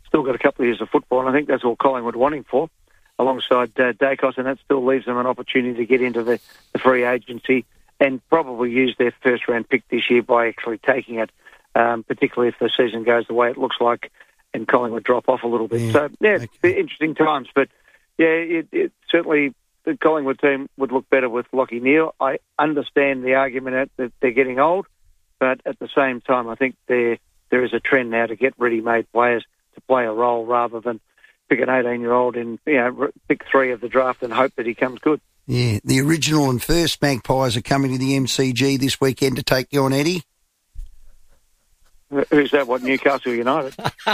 still got a couple of years of football, and I think that's all Collingwood want him for, alongside Dacos, and that still leaves them an opportunity to get into the free agency and probably use their first-round pick this year by actually taking it, particularly if the season goes the way it looks like and Collingwood drop off a little bit. Yeah, so, interesting times. But, it certainly the Collingwood team would look better with Lachie Neale. I understand the argument that they're getting old, but at the same time, I think there is a trend now to get ready-made players to play a role rather than pick an 18-year-old and pick 3 of the draft and hope that he comes good. Yeah, the original and first Magpies are coming to the MCG this weekend to take you on, Eddie. Who's that? What, Newcastle United?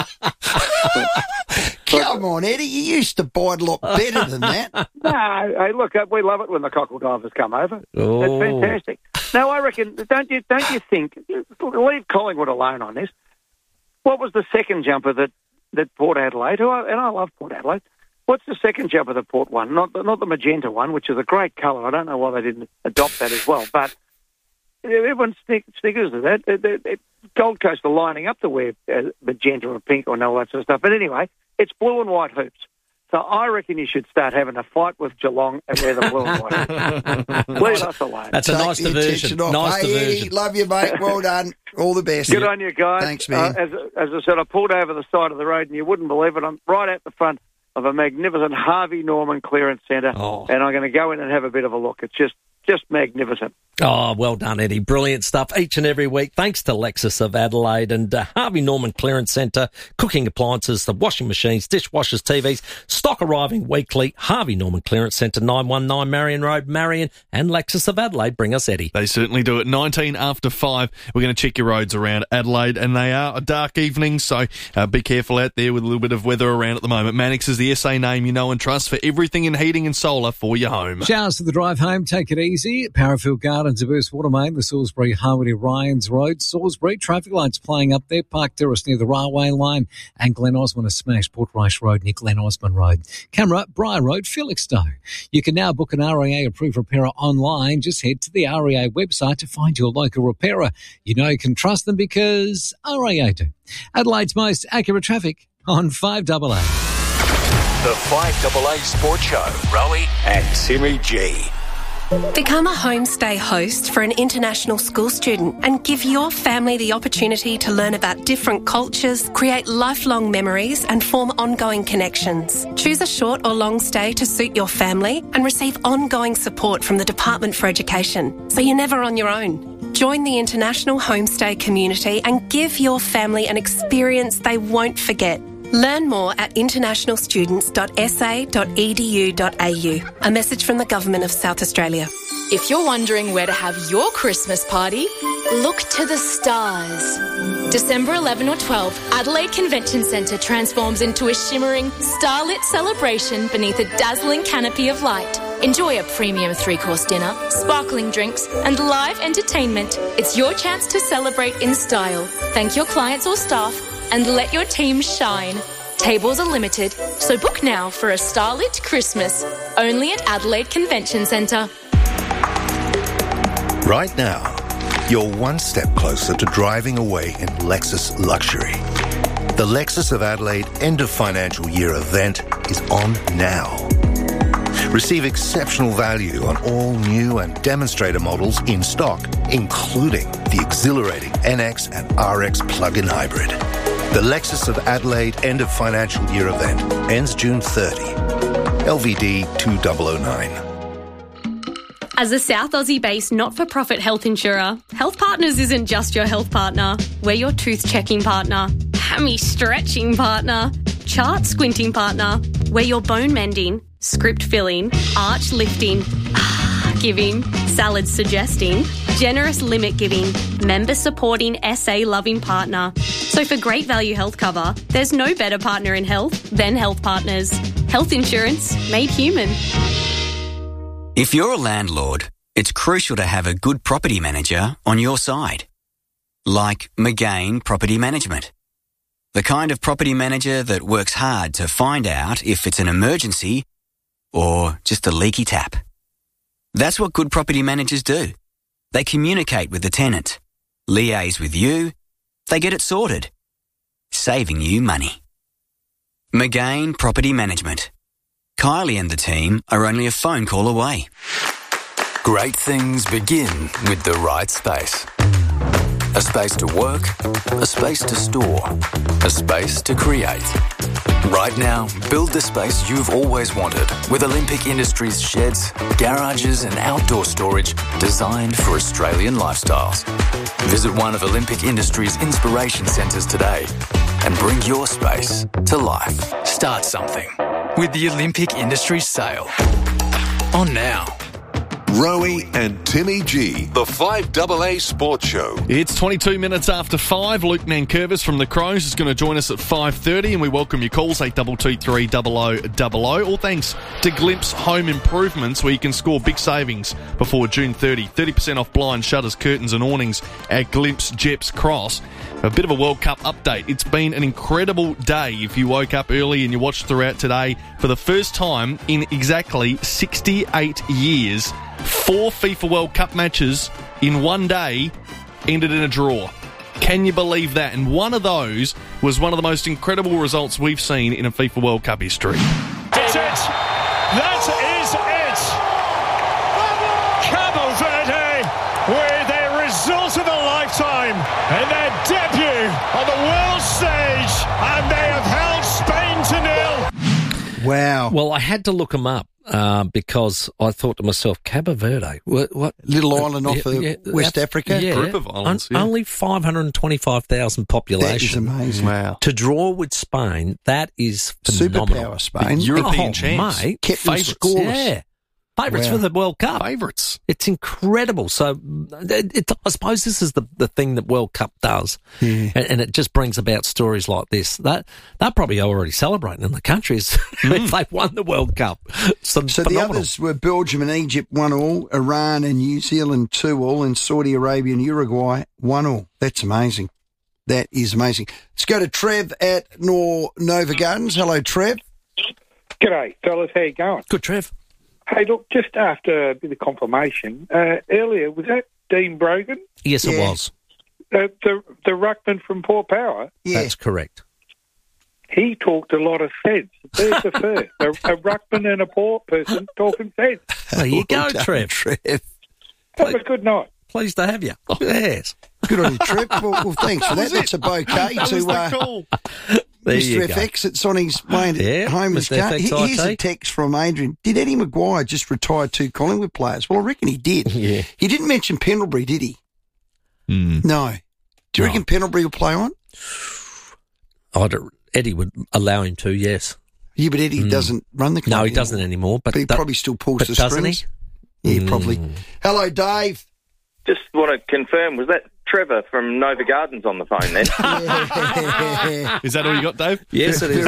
Come on, Eddie. You used to bite a lot better than that. No, hey, look, we love it when the cockle divers come over. Oh. It's fantastic. No, I reckon. Don't you think? Leave Collingwood alone on this. What was the second jumper that Port Adelaide? And I love Port Adelaide. What's the second jumper that Port won? Not the magenta one, which is a great colour. I don't know why they didn't adopt that as well. But everyone sniggers at that. Gold Coast are lining up to wear magenta or pink or all that sort of stuff. But anyway, it's blue and white hoops. So I reckon you should start having a fight with Geelong and wear the blue and white hoops. Leave us alone. That's a nice diversion. Nice diversion. Eddie, love you, mate. Well done. All the best. Good on you, guys. Thanks, man. As I said, I pulled over the side of the road, and you wouldn't believe it. I'm right at the front of a magnificent Harvey Norman clearance centre, and I'm going to go in and have a bit of a look. It's just magnificent. Oh, well done, Eddie. Brilliant stuff each and every week. Thanks to Lexus of Adelaide and Harvey Norman Clearance Centre, cooking appliances, the washing machines, dishwashers, TVs, stock arriving weekly. Harvey Norman Clearance Centre, 919 Marion Road, Marion, and Lexus of Adelaide. Bring us Eddie. They certainly do it. 19 after 5. We're going to check your roads around Adelaide, and they are a dark evening, so be careful out there with a little bit of weather around at the moment. Mannix is the SA name you know and trust for everything in heating and solar for your home. Showers for the drive home. Take it easy. Parafield Gardens, Burst Water Main, the Salisbury Highway to Ryans Road, Salisbury, traffic lights playing up there, Park Terrace near the railway line, and Glen Osmond has smashed Port Rice Road near Glen Osmond Road. Camera, Briar Road, Felixstowe. You can now book an REA approved repairer online. Just head to the REA website to find your local repairer. You know you can trust them because REA do. Adelaide's most accurate traffic on 5AA. The 5AA Sports Show, Rowie and Timmy G. Become a homestay host for an international school student and give your family the opportunity to learn about different cultures, create lifelong memories and form ongoing connections. Choose a short or long stay to suit your family and receive ongoing support from the Department for Education, so you're never on your own. Join the international homestay community and give your family an experience they won't forget. Learn more at internationalstudents.sa.edu.au. A message from the Government of South Australia. If you're wondering where to have your Christmas party, look to the stars. December 11 or 12, Adelaide Convention Centre transforms into a shimmering, starlit celebration beneath a dazzling canopy of light. Enjoy a premium 3-course dinner, sparkling drinks and live entertainment. It's your chance to celebrate in style. Thank your clients or staff and let your team shine. Tables are limited, so book now for a starlit Christmas. Only at Adelaide Convention Centre. Right now, you're one step closer to driving away in Lexus luxury. The Lexus of Adelaide end of financial year event is on now. Receive exceptional value on all new and demonstrator models in stock, including the exhilarating NX and RX plug-in hybrid. The Lexus of Adelaide end of financial year event ends June 30. LVD 2009. As a South Aussie-based not-for-profit health insurer, Health Partners isn't just your health partner. We're your tooth-checking partner, hammy-stretching partner, chart-squinting partner. We're your bone-mending, script-filling, arch-lifting, giving, salad-suggesting, generous limit-giving, member-supporting, SA-loving partner. So for great value health cover, there's no better partner in health than Health Partners. Health insurance made human. If you're a landlord, it's crucial to have a good property manager on your side. Like McGain Property Management. The kind of property manager that works hard to find out if it's an emergency or just a leaky tap. That's what good property managers do. They communicate with the tenant, liaise with you, they get it sorted, saving you money. Magain Property Management. Kylie and the team are only a phone call away. Great things begin with the right space. A space to work, a space to store, a space to create. Right now, build the space you've always wanted with Olympic Industries sheds, garages and outdoor storage designed for Australian lifestyles. Visit one of Olympic Industries' inspiration centres today and bring your space to life. Start something with the Olympic Industries sale. On now. Rowie and Timmy G, the 5AA Sports Show. It's 22 minutes after 5. Luke Nankervis from the Crows is going to join us at 5:30, and we welcome your calls, 8223 0000. All thanks to Glimpse Home Improvements, where you can score big savings before June 30. 30% off blinds, shutters, curtains and awnings at Glimpse Jeps Cross. A bit of a World Cup update. It's been an incredible day if you woke up early and you watched throughout today. For the first time in exactly 68 years, 4 FIFA World Cup matches in one day ended in a draw. Can you believe that? And one of those was one of the most incredible results we've seen in a FIFA World Cup history. That's it! That is it! Cabo Verde with a result of a lifetime in their debut on the world stage, and they have held Spain to 0. Wow. Well, I had to look them up. Because I thought to myself, Cabo Verde, what little island off of West Africa? Yeah, group of islands. Only 525,000 population. That is amazing. Wow. To draw with Spain, that is phenomenal. Superpower Spain. European champs. Mate, Kept them Favourites. scoreless. Yeah. Favourites Wow. for the World Cup. Favourites. It's incredible. So I suppose this is the thing that World Cup does. Yeah. And it just brings about stories like this. They're probably already celebrating in the countries if they've won the World Cup. So the others were Belgium and Egypt 1-1, Iran and New Zealand 2-2, and Saudi Arabia and Uruguay 1-1. That's amazing. That is amazing. Let's go to Trev at Nova Gardens. Hello, Trev. G'day, fellas. How you going? Good, Trev. Hey, look, just after a bit of confirmation, earlier, was that Dean Brogan? Yes, it was. The ruckman from Port Power? Yeah. That's correct. He talked a lot of sense. There's the first. A ruckman and a Port person talking sense. There you go, Well done, Trev. Have a good night. Pleased to have you. Yes. Good on you, Trev. Well, thanks for that. That's a bouquet to There you Mr. go. FX. It's on his way home. Mr. FX Here's a text from Adrian. Did Eddie Maguire just retire 2 Collingwood players? Well, I reckon he did. Yeah. He didn't mention Pendlebury, did he? No. Do you reckon Pendlebury will play on? Eddie would allow him to, yes. Yeah, but Eddie doesn't run the club No, he anymore. doesn't anymore. But he probably still pulls but the doesn't strings. he? Yeah, probably. Hello, Dave. Just want to confirm, was that Trevor from Nova Gardens on the phone then? Is that all you got, Dave? Yes, it is.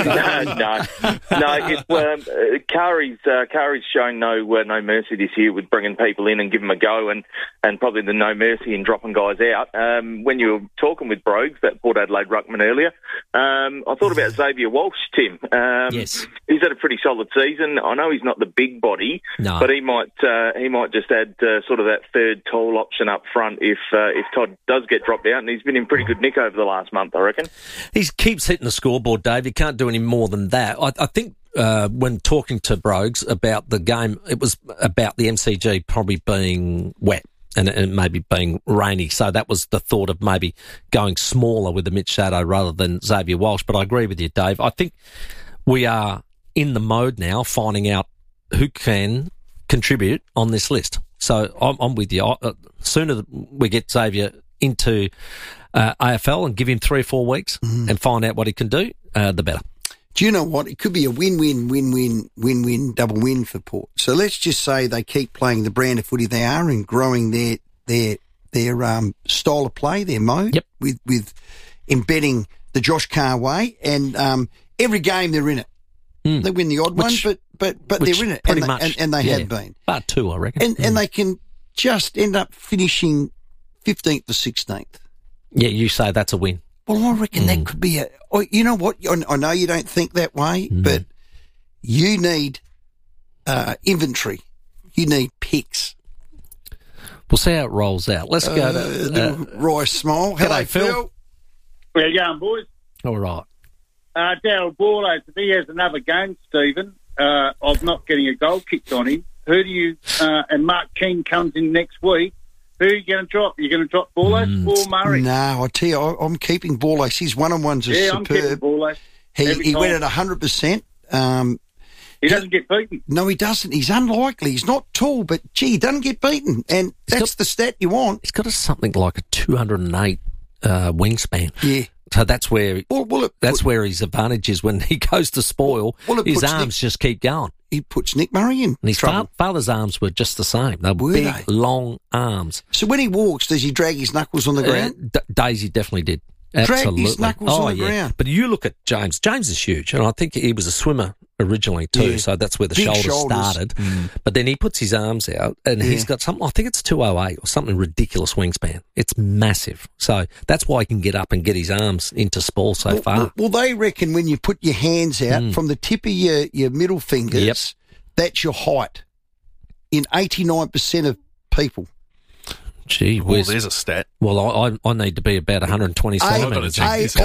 No. Kari's shown no mercy this year with bringing people in and giving them a go, and probably the no mercy in dropping guys out. When you were talking with Brogues, that Port Adelaide ruckman earlier, I thought about Xavier Walsh, Tim. Yes. He's had a pretty solid season. I know he's not the big body, but he might just add sort of that third tall option up front if Todd does get dropped out, and he's been in pretty good nick over the last month, I reckon. He keeps hitting the scoreboard, Dave. You can't do any more than that. I think when talking to Brogues about the game, it was about the MCG probably being wet and maybe being rainy. So that was the thought of maybe going smaller with the Mitch Shadow rather than Xavier Walsh. But I agree with you, Dave. I think we are in the mode now finding out who can contribute on this list. So I'm with you. Sooner we get Xavier into AFL and give him 3 or 4 weeks and find out what he can do, the better. Do you know what? It could be a win-win, double win for Port. So let's just say they keep playing the brand of footy they are and growing their style of play, their mode, with embedding the Josh Carr way, and every game they're in it. They win the odd one, but they're in it, and they have been. About 2, I reckon. And they can just end up finishing 15th or 16th. Yeah, you say that's a win. Well, I reckon that could be you know what? I know you don't think that way, but you need inventory. You need picks. We'll see how it rolls out. Let's go to Rice Smile. Hello, Phil. How you going, boys? All right. Daryl Borlase, if he has another game, Stephen, of not getting a goal kicked on him, who do you, and Mark King comes in next week, who are you going to drop? Are you going to drop Borlase or Murray? No, I tell you, I'm keeping Borlase. His one-on-ones are superb. I'm keeping Borlase. He went at 100%. He doesn't get beaten. No, he doesn't. He's unlikely. He's not tall, but, gee, he doesn't get beaten. And that's the stat you want. He's got something like a 208 wingspan. Yeah. So that's where where his advantage is when he goes to spoil. His arms just keep going. He puts Nick Murray in. And his father's arms were just the same. They were big, long arms. So when he walks, does he drag his knuckles on the ground? Daisy definitely did. Drag Absolutely. his knuckles on the ground. But you look at James. James is huge, and I think he was a swimmer originally too, so that's where the shoulders started. But then he puts his arms out, and he's got something, I think it's 208 or something ridiculous wingspan. It's massive. So that's why he can get up and get his arms into spoil so far. Well, they reckon when you put your hands out from the tip of your middle fingers, that's your height in 89% of people. Gee whiz. Well, there's a stat. Well, I need to be about 120 centimetres.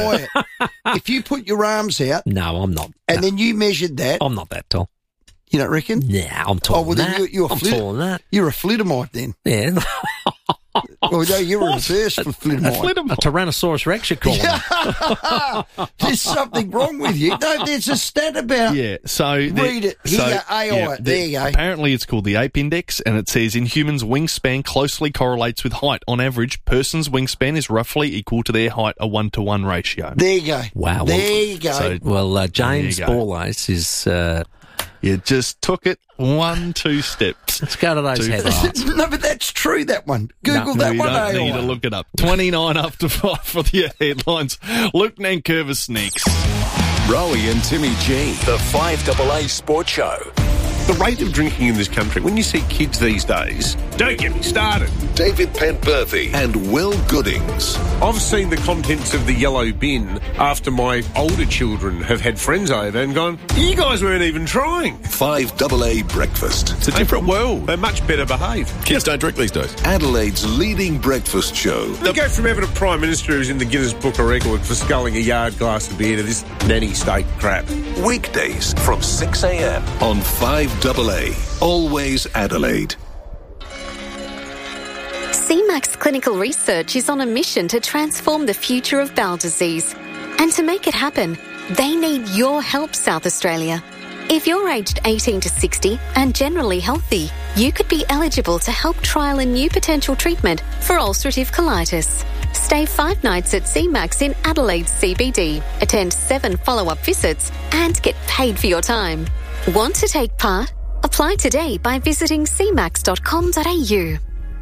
If you put your arms out... No, I'm not. And then you measured that... I'm not that tall. You don't reckon? Yeah, I'm taller than that. I'm taller than that. You're a flittermite then. Yeah. Well, no, you're a reverse for flittermite. A Tyrannosaurus Rex, you call him. There's something wrong with you. No, there's a stat about... Yeah, so... Read it. AI. There you go. Apparently it's called the Ape Index, and it says in humans, wingspan closely correlates with height. On average, person's wingspan is roughly equal to their height, a 1-to-1 ratio. There you go. Wow. There you go. So, James Borlase is... You just took it 1-2 steps. Let's go to those headlines. No, but that's true, that one. Google that one. We don't need to look it up. 29 after 5 for the headlines. Luke Nankervis next. Rowie and Timmy G, the 5AA Sports Show. The rate of drinking in this country, when you see kids these days, don't get me started. David Pentberthy and Will Goodings. I've seen the contents of the yellow bin after my older children have had friends over and gone, you guys weren't even trying. 5AA Breakfast. It's a different world. They're much better behaved. Kids don't drink these days. Adelaide's leading breakfast show. They go from having a Prime Minister who's in the Guinness Book of Record for sculling a yard glass of beer to this nanny state crap. Weekdays from 6 a.m. on 5AA. Always Adelaide. CMAX Clinical Research is on a mission to transform the future of bowel disease. And to make it happen, they need your help, South Australia. If you're aged 18 to 60 and generally healthy, you could be eligible to help trial a new potential treatment for ulcerative colitis. Stay 5 nights at CMAX in Adelaide CBD, attend 7 follow-up visits and get paid for your time. Want to take part? Apply today by visiting cmax.com.au.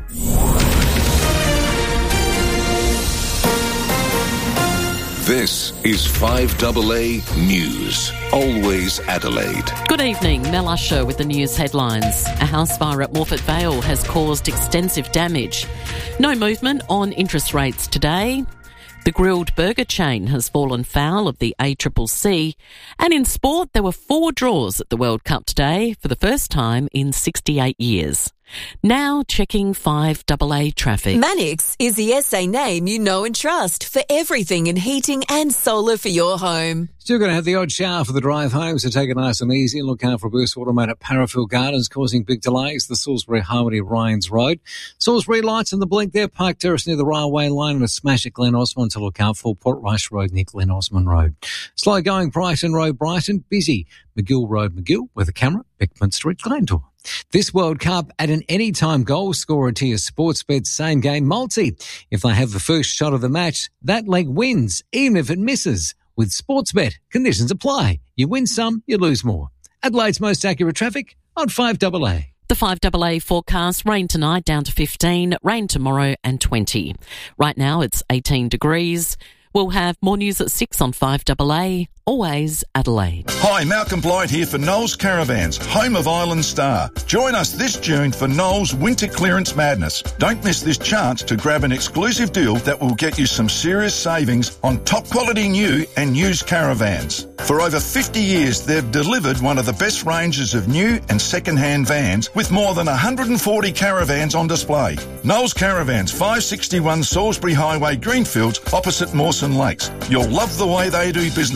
This is 5AA News. Always Adelaide. Good evening, Mel Usher with the news headlines. A house fire at Morphett Vale has caused extensive damage. No movement on interest rates today. The grilled burger chain has fallen foul of the ACCC. And in sport, there were 4 draws at the World Cup today for the first time in 68 years. Now checking 5AA traffic. Mannix is the SA name you know and trust for everything in heating and solar for your home. Still going to have the odd shower for the drive home, so take it nice and easy and look out for a burst water main at Parafield Gardens causing big delays. The Salisbury Harmony Ryans Road. Salisbury lights in the blink there. Park Terrace near the railway line and a smash at Glen Osmond to look out for. Port Rice Road near Glen Osmond Road. Slow going Brighton Road, Brighton. Busy McGill Road, McGill with a camera. Beckman Street, Glendor. This World Cup, add an anytime goal scorer to your Sportsbet same game multi. If they have the first shot of the match, that leg wins, even if it misses. With Sportsbet, conditions apply. You win some, you lose more. Adelaide's most accurate traffic on 5AA. The 5AA forecast, rain tonight down to 15, rain tomorrow and 20. Right now it's 18 degrees. We'll have more news at 6 on 5AA. Always Adelaide. Hi, Malcolm Blight here for Knowles Caravans, home of Island Star. Join us this June for Knowles Winter Clearance Madness. Don't miss this chance to grab an exclusive deal that will get you some serious savings on top quality new and used caravans. For over 50 years, they've delivered one of the best ranges of new and second-hand vans with more than 140 caravans on display. Knowles Caravans, 561 Salisbury Highway, Greenfields, opposite Mawson Lakes. You'll love the way they do business.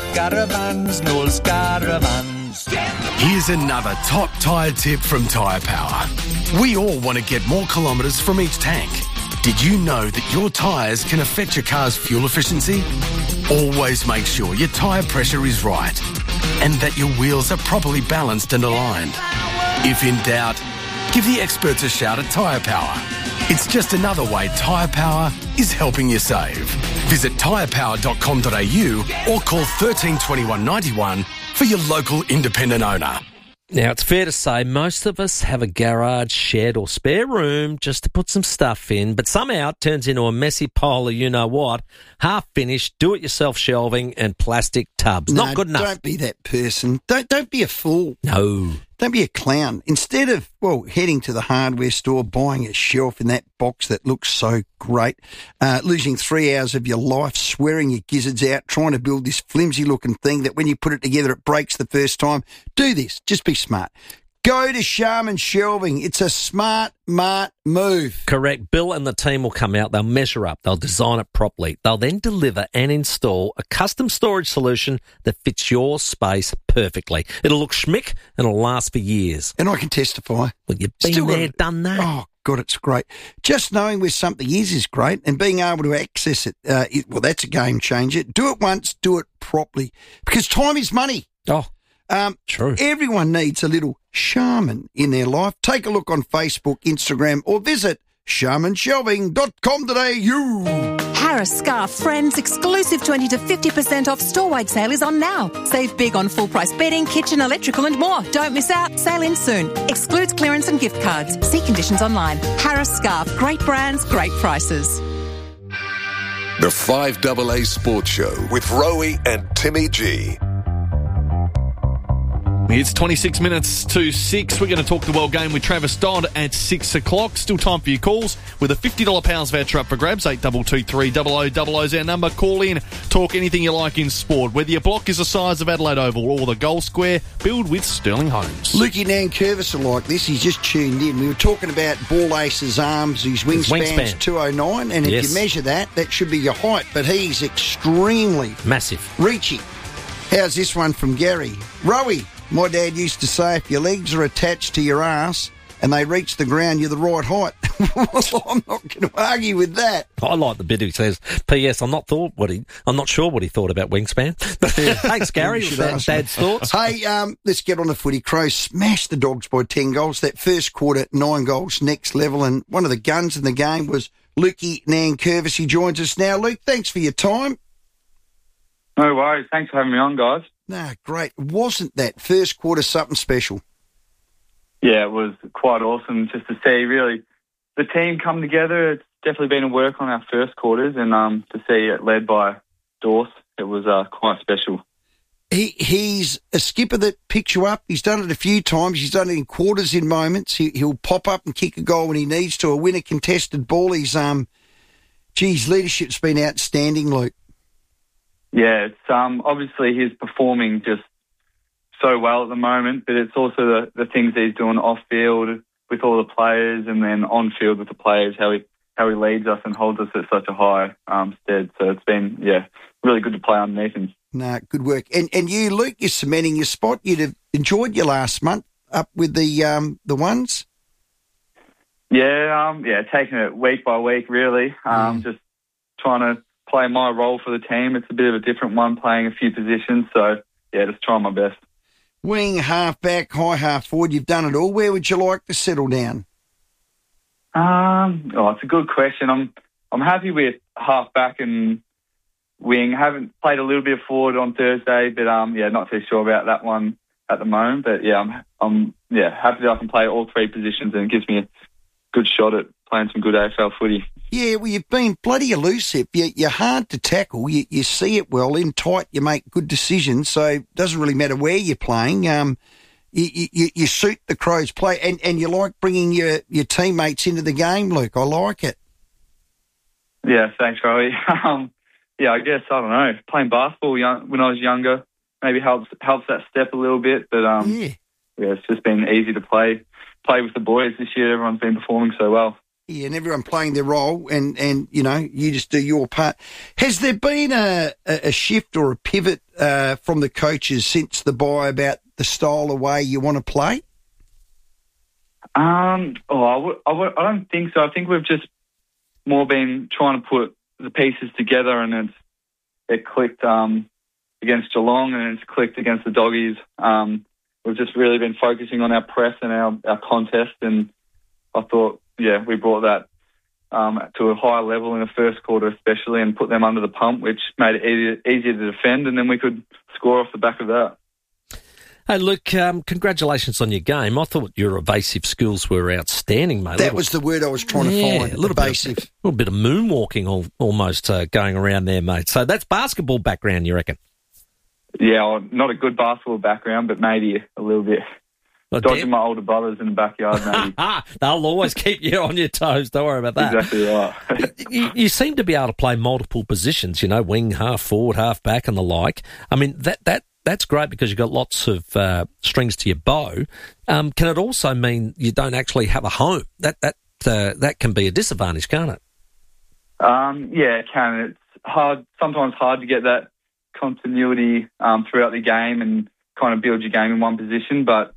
Caravans, Knowles Caravans. Here's another top tyre tip from Tyre Power. We all want to get more kilometres from each tank. Did you know that your tyres can affect your car's fuel efficiency? Always make sure your tyre pressure is right and that your wheels are properly balanced and aligned. If in doubt, give the experts a shout at Tyre Power. It's just another way Tyre Power is helping you save. Visit tyrepower.com.au or call 13 21 91 for your local independent owner. Now, it's fair to say most of us have a garage, shed or spare room just to put some stuff in, but somehow it turns into a messy pile of you-know-what, half-finished, do-it-yourself shelving and plastic tubs. No, not good enough. Don't be that person. Don't be a fool. No. Don't be a clown. Instead of, heading to the hardware store, buying a shelf in that box that looks so great, losing 3 hours of your life swearing your gizzards out, trying to build this flimsy-looking thing that when you put it together, it breaks the first time. Do this. Just be smart. Go to Sharman Shelving. It's a smart move. Correct. Bill and the team will come out. They'll measure up. They'll design it properly. They'll then deliver and install a custom storage solution that fits your space perfectly. It'll look schmick and it'll last for years. And I can testify. Well, you've been there, done that. Oh, God, it's great. Just knowing where something is great, and being able to access it, that's a game changer. Do it once, do it properly, because time is money. Oh, true. Everyone needs a little Sharman in their life. Take a look on Facebook, Instagram, or visit sharmanshelving.com.au. Harris Scarf Friends exclusive 20 to 50% off store-wide sale is on now. Save big on full-price bedding, kitchen, electrical and more. Don't miss out. Sale ends soon. Excludes clearance and gift cards. See conditions online. Harris Scarf. Great brands, great prices. The 5AA Sports Show with Rowie and Timmy G. It's 26 minutes to 6. We're going to talk the World Game with Travis Dodd at 6 o'clock. Still time for your calls with a $50 Powers voucher up for grabs. 8223 0000 is our number. Call in. Talk anything you like in sport. Whether your block is the size of Adelaide Oval or the goal square, build with Sterling Homes. Lukey Nankervis will like this. He's just tuned in. We were talking about Ball Ace's arms. His wingspan's 209. And if you measure that should be your height. But he's extremely massive. Reachy. How's this one from Gary? Rowie. My dad used to say if your legs are attached to your ass and they reach the ground, you're the right height. Well, I'm not going to argue with that. I like the bit he says, P.S. I'm not sure what he thought about wingspan. Thanks, Gary. Dad's thoughts. Hey, let's get on the footy. Crows smashed the Dogs by 10 goals. That first quarter, 9 goals, next level. And one of the guns in the game was Lukey Nankervis. He joins us now. Luke, thanks for your time. No worries. Thanks for having me on, guys. Nah, great. Wasn't that first quarter something special? Yeah, it was quite awesome just to see, really, the team come together. It's definitely been a work on our first quarters, and to see it led by Dorse, it was quite special. He's a skipper that picks you up. He's done it a few times. He's done it in quarters in moments. He'll pop up and kick a goal when he needs to, or win a contested ball. He's, leadership's been outstanding, Luke. Yeah, it's obviously he's performing just so well at the moment, but it's also the things he's doing off field with all the players, and then on field with the players, how he leads us and holds us at such a high stead. So it's been really good to play underneath him. Nah, good work. And you, Luke, you're cementing your spot. You'd have enjoyed your last month up with the ones. Yeah, taking it week by week, really. Just trying to play my role for the team. It's a bit of a different one, playing a few positions. So, just trying my best. Wing, half-back, high half-forward, you've done it all. Where would you like to settle down? It's a good question. I'm happy with half-back and wing. Haven't played a little bit of forward on Thursday, but not too sure about that one at the moment. But I'm happy that I can play all three positions, and it gives me a good shot at playing some good AFL footy. Yeah, well, you've been bloody elusive. You're hard to tackle. You see it well. In tight, you make good decisions, so it doesn't really matter where you're playing. You suit the Crows' play, and you like bringing your teammates into the game, Luke. I like it. Yeah, thanks, Rowie. I guess, I don't know, playing basketball when I was younger maybe helps that step a little bit, but it's just been easy to play with the boys this year. Everyone's been performing so well. Yeah, and everyone playing their role, and you know, you just do your part. Has there been a shift or a pivot from the coaches since the bye about the style of way you want to play? I don't think so. I think we've just more been trying to put the pieces together, and it clicked against Geelong, and it's clicked against the Doggies. We've just really been focusing on our press and our contest, and I thought, yeah, we brought that to a higher level in the first quarter especially, and put them under the pump, which made it easier to defend, and then we could score off the back of that. Hey, Luke, congratulations on your game. I thought your evasive skills were outstanding, mate. That was the word I was trying to find, a little evasive. A little bit of moonwalking almost going around there, mate. So that's basketball background, you reckon? Yeah, well, not a good basketball background, but maybe a little bit. Dodging my older brothers in the backyard, maybe. They'll always keep you on your toes. Don't worry about that. Exactly right. you seem to be able to play multiple positions, you know, wing, half forward, half back and the like. I mean, that's great because you've got lots of strings to your bow. Can it also mean you don't actually have a home? That can be a disadvantage, can't it? Yeah, it can. It's sometimes hard to get that continuity throughout the game and kind of build your game in one position, but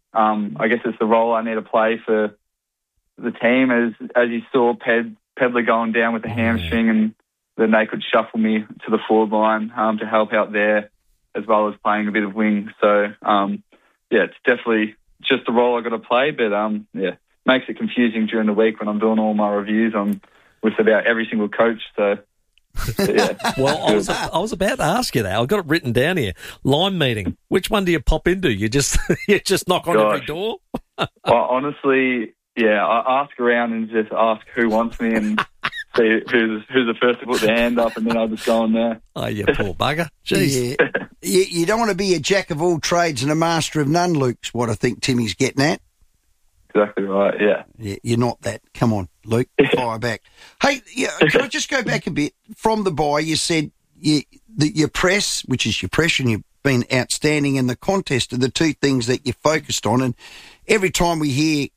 I guess it's the role I need to play for the team. As you saw Pedler going down with the hamstring, and then they could shuffle me to the forward line to help out there, as well as playing a bit of wing. So, yeah, it's definitely just the role I got to play, but yeah, makes it confusing during the week when I'm doing all my reviews with about every single coach. So, yeah. Well, I was about to ask you that. I've got it written down here. Line meeting. Which one do you pop into? You just knock on every door? Well, honestly, yeah, I ask around and just ask who wants me and see who's the first to put their hand up, and then I'll just go on there. Oh, you poor bugger. Jeez. Yeah. You don't want to be a jack of all trades and a master of none, Luke's what I think Timmy's getting at. Exactly right, yeah. You're not that. Come on, Luke, fire back. Hey, can I just go back a bit? From the bye, you said your press, which is your pressure, and you've been outstanding, and the contest are the two things that you focused on. And every time we hear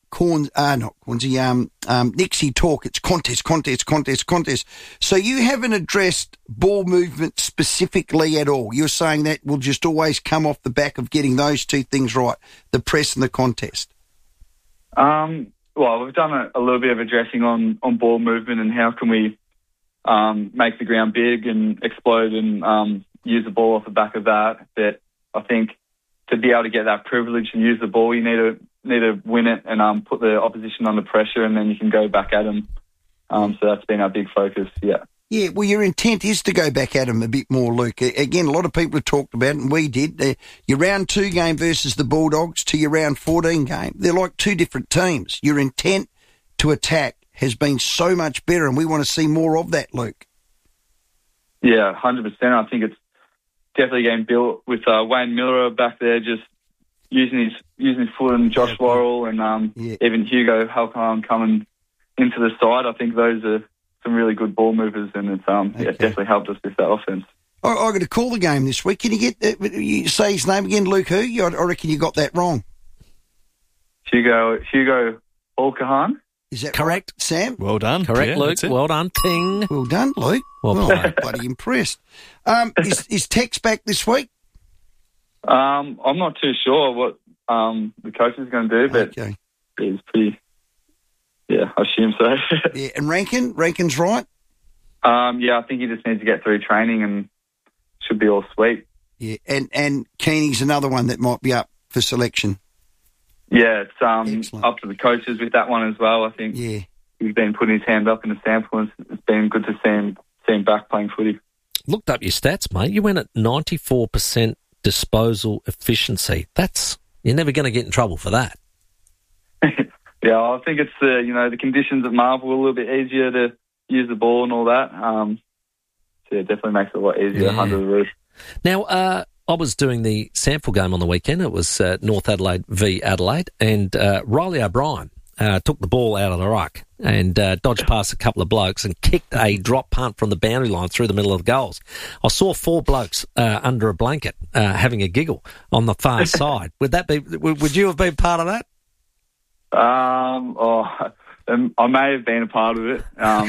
Nixie talk, it's contest. So you haven't addressed ball movement specifically at all. You're saying that will just always come off the back of getting those two things right, the press and the contest. Well, we've done a little bit of addressing on ball movement and how can we make the ground big and explode and use the ball off the back of that. But I think to be able to get that privilege and use the ball, you need to win it and put the opposition under pressure, and then you can go back at them. So that's been our big focus, yeah. Yeah, well, your intent is to go back at them a bit more, Luke. Again, a lot of people have talked about it, and we did. Your round 2 game versus the Bulldogs to your round 14 game, they're like two different teams. Your intent to attack has been so much better, and we want to see more of that, Luke. Yeah, 100%. I think it's definitely getting built with Wayne Miller back there, just using his foot, and Josh Worrell and even Hugo Halcon coming into the side. I think those are some really good ball movers, and it's it definitely helped us with that offense. I got to call the game this week. Can you you say his name again, Luke? Who? I reckon you got that wrong. Hugo Halcon. Is that correct, right, Sam? Well done. Correct, Luke. Well done, Ting. Well done, Luke. Well, I'm bloody impressed. Is Tex back this week? I'm not too sure what the coach is going to do, but he's pretty. Yeah, I assume so. Yeah, and Rankin's right? Yeah, I think he just needs to get through training and should be all sweet. Yeah, and Keeney's another one that might be up for selection. Yeah, it's up to the coaches with that one as well, I think. Yeah. He's been putting his hand up in the sample, and it's been good to see him back playing footy. Looked up your stats, mate. You went at 94% disposal efficiency. You're never going to get in trouble for that. Yeah, I think it's the conditions at Marvel are a little bit easier to use the ball and all that. So it definitely makes it a lot easier under the roof. Now, I was doing the sample game on the weekend. It was North Adelaide v Adelaide, and Riley O'Brien took the ball out of the ruck and dodged past a couple of blokes and kicked a drop punt from the boundary line through the middle of the goals. I saw 4 blokes under a blanket having a giggle on the far side. Would you have been part of that? I may have been a part of it.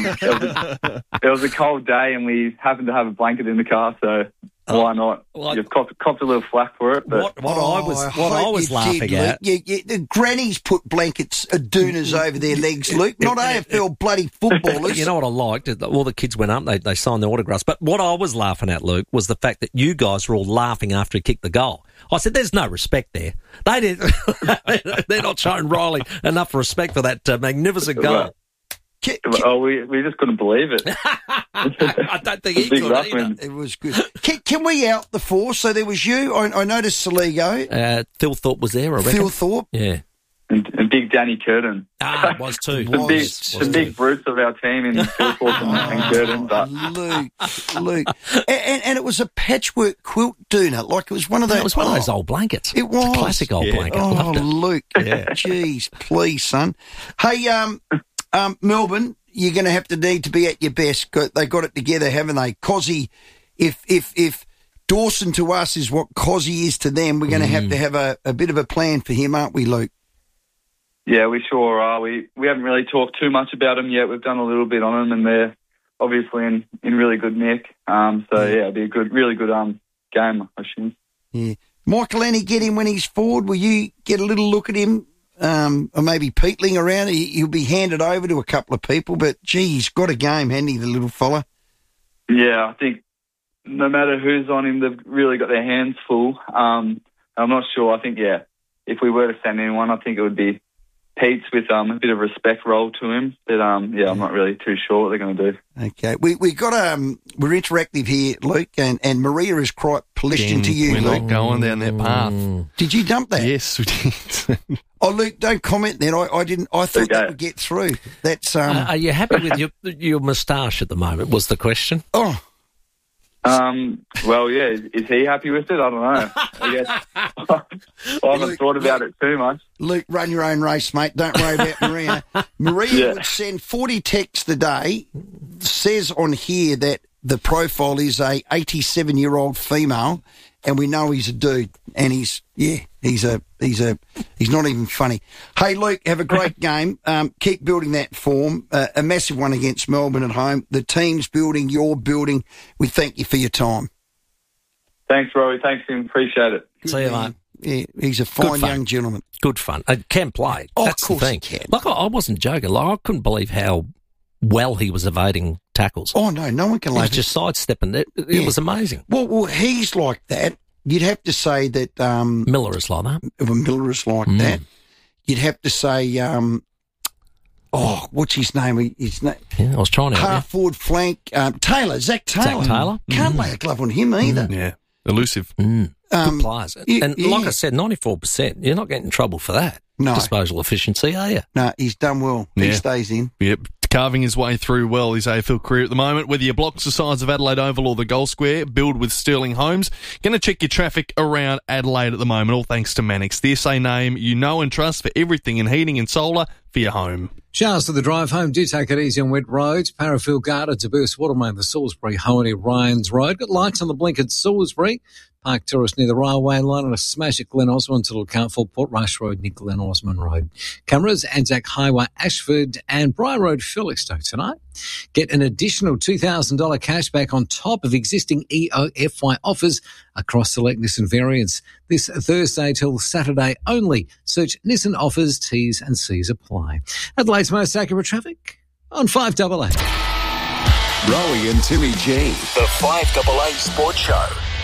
It was a cold day, and we happened to have a blanket in the car, so why not? You've copped a little flack for it. But What I was laughing at. The grannies put blankets, doonas over their legs, Luke, not AFL bloody footballers. You know what I liked? All the kids went up, they signed their autographs. But what I was laughing at, Luke, was the fact that you guys were all laughing after he kicked the goal. I said, there's no respect there. They did. They're not showing Riley enough respect for that magnificent goal. We just couldn't believe it. I don't think he could either. It was good. Can we out the four? So there was you. I noticed Saligo. Phil Thorpe was there, I reckon. Phil Thorpe. Yeah. And big Danny Curtin. It was too. The big brutes of our team in Phil Thorpe and Curtin. But Luke. And it was a patchwork quilt doona. Like it was one of those. It was one of those old blankets. It was. It's a classic old blanket. Oh, Luke. Jeez, please, son. Hey, Melbourne, you're going to need to be at your best. They got it together, haven't they? Cozzy, if Dawson to us is what Cozzy is to them, we're going to have a bit of a plan for him, aren't we, Luke? Yeah, we sure are. We haven't really talked too much about them yet. We've done a little bit on them, and they're obviously in really good nick. It'll be a really good game, I assume. Yeah. Michael Annie, get him when he's forward. Will you get a little look at him? Or maybe Peatling around. He'll be handed over to a couple of people, but gee, he's got a game, hasn't he, the little fella? Yeah, I think no matter who's on him, they've really got their hands full. I'm not sure. I think, if we were to send anyone, I think it would be Pete's with a bit of respect roll to him. But, I'm not really too sure what they're going to do. Okay. We got, we're interactive here, Luke, and Maria is quite polished to you, We're Luke. not going down that path. Did you dump that? Yes, we did. Oh, Luke, don't comment then. I didn't. I thought that would get through. That's. Are you happy with your moustache at the moment? Was the question? Oh. Well, yeah. Is he happy with it? I don't know. I guess I haven't thought about it too much. Luke, run your own race, mate. Don't worry about Maria. Maria would send 40 texts a day. Says on here that the profile is a 87-year-old female, and we know he's a dude. And he's not even funny. Hey, Luke, have a great game. Keep building that form. A massive one against Melbourne at home. The team's building, you're building. We thank you for your time. Thanks, Rory. Thanks, Tim. Appreciate it. See you, mate. Yeah, he's a fine young gentleman. Good fun. Can play. Oh, that's of course the thing. he can. Like, I wasn't joking. Like, I couldn't believe how well he was evading tackles. Oh, no one can. He was just sidestepping. It was amazing. Well, he's like that. You'd have to say that... Miller is like that. Miller is like that. You'd have to say... what's his name? I was trying to half forward flank. Taylor, Zach Taylor. Zach Taylor. Can't lay a glove on him either. Yeah, elusive. Good players. Like I said, 94%. You're not getting in trouble for that. No. Disposal efficiency, are you? No, he's done well. He stays in. Yep. Carving his way through well his AFL career at the moment. Whether your block's the size of Adelaide Oval or the Goal Square, build with Sterling Homes. Going to check your traffic around Adelaide at the moment, all thanks to Mannix, the SA name you know and trust for everything in heating and solar for your home. Showers for the drive home. Do take it easy on wet roads. Parafield Gardens, Burst Watermain, the Salisbury, Hohenny, Ryans Road. Got lights on the blink at Salisbury. Park Terrace near the railway line, and a smash at Glen Osmond to look out for Port Rush Road near Glen Osmond Road. Cameras, Anzac Highway, Ashford and Briar Road, Felixstowe tonight. Get an additional $2,000 cash back on top of existing EOFY offers across select Nissan variants. This Thursday till Saturday only. Search Nissan offers, T's and C's apply. Adelaide's most accurate traffic on 5AA. Rowie and Timmy G, the 5AA Sports Show.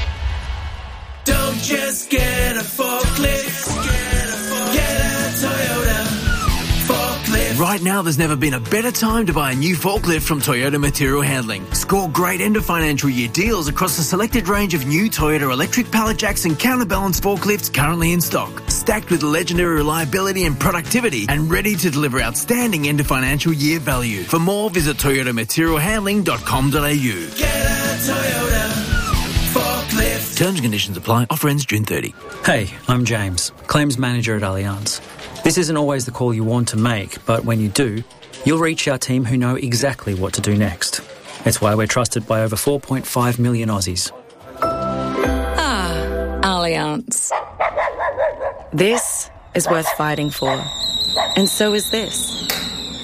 Don't just get a forklift, get a Toyota forklift. Right now, there's never been a better time to buy a new forklift from Toyota Material Handling. Score great end of financial year deals across a selected range of new Toyota electric pallet jacks and counterbalance forklifts currently in stock. Stacked with legendary reliability and productivity and ready to deliver outstanding end of financial year value. For more, visit toyotamaterialhandling.com.au. Get a Toyota forklift. Terms and conditions apply. Offer ends June 30. Hey, I'm James, Claims Manager at Allianz. This isn't always the call you want to make, but when you do, you'll reach our team who know exactly what to do next. It's why we're trusted by over 4.5 million Aussies. Allianz. This is worth fighting for. And so is this.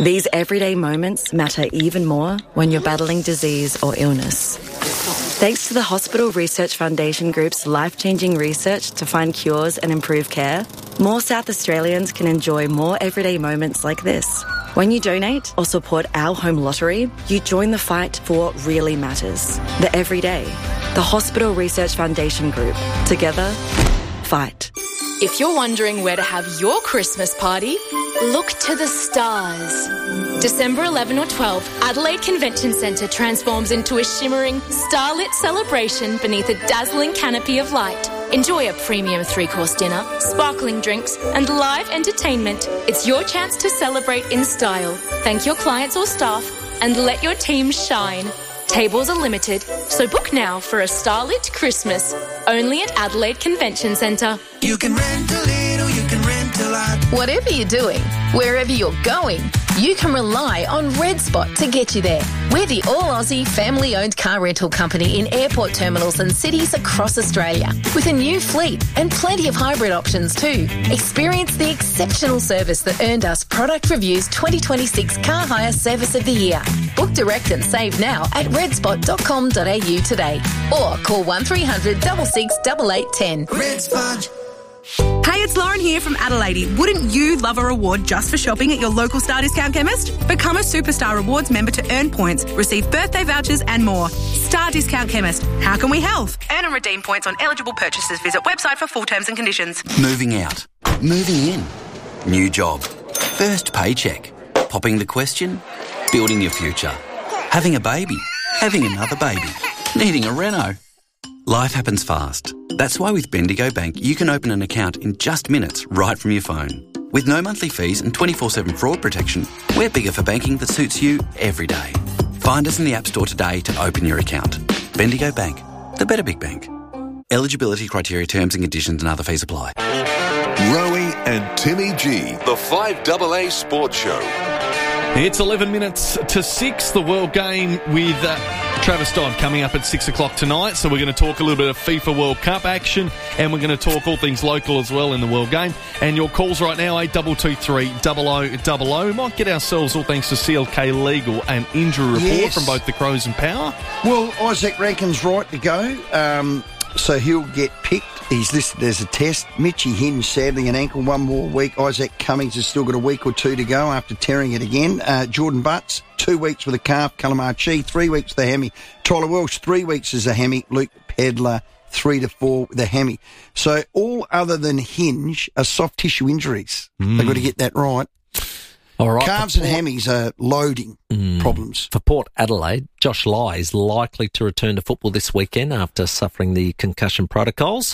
These everyday moments matter even more when you're battling disease or illness. Thanks to the Hospital Research Foundation Group's life-changing research to find cures and improve care, more South Australians can enjoy more everyday moments like this. When you donate or support our home lottery, you join the fight for what really matters. The everyday. The Hospital Research Foundation Group. Together, fight. If you're wondering where to have your Christmas party, look to the stars. December 11 or 12, Adelaide Convention Centre transforms into a shimmering, starlit celebration beneath a dazzling canopy of light. Enjoy a premium 3-course dinner, sparkling drinks and live entertainment. It's your chance to celebrate in style, thank your clients or staff and let your team shine. Tables are limited, so book now for a starlit Christmas. Only at Adelaide Convention Centre. You can rent a little, you can rent a lot. Whatever you're doing, wherever you're going, you can rely on Red Spot to get you there. We're the all-Aussie, family-owned car rental company in airport terminals and cities across Australia, with a new fleet and plenty of hybrid options too. Experience the exceptional service that earned us Product Review's 2026 Car Hire Service of the Year. Book direct and save now at redspot.com.au today, or call 1300 66 8810. Red Spot. Hey, it's Lauren here from Adelaide. Wouldn't you love a reward just for shopping at your local Star Discount chemist? Become a Superstar Rewards member to earn points, receive birthday vouchers and more. Star Discount Chemist. How can we help? Earn and redeem points on eligible purchases. Visit website for full terms and conditions. Moving out. Moving in. New job. First paycheck. Popping the question. Building your future. Having a baby. Having another baby. Needing a reno. Life happens fast. That's why with Bendigo Bank, you can open an account in just minutes right from your phone. With no monthly fees and 24/7 fraud protection, we're bigger for banking that suits you every day. Find us in the App Store today to open your account. Bendigo Bank, the better big bank. Eligibility criteria, terms and conditions and other fees apply. Rowie and Timmy G, the 5AA Sports Show. It's 11 minutes to 6, the World Game with Travis Dodd coming up at 6 o'clock tonight. So we're going to talk a little bit of FIFA World Cup action and we're going to talk all things local as well in the World Game. And your calls right now, 8223 0000. We might get ourselves, all thanks to CLK Legal, an injury report from both the Crows and Power. Well, Isaac Rankin's right to go. So he'll get picked. He's listed as a test. Mitchie Hinge, sadly, an ankle, one more week. Isaac Cummings has still got a week or two to go after tearing it again. Jordan Butts, 2 weeks with a calf. Callum Archie, 3 weeks with a hammy. Tyler Welsh, 3 weeks as a hammy. Luke Pedler, 3 to 4 with a hammy. So all other than Hinge are soft tissue injuries. They've got to get that right. All right. Calves and hammies are loading problems. For Port Adelaide, Josh Lai is likely to return to football this weekend after suffering the concussion protocols.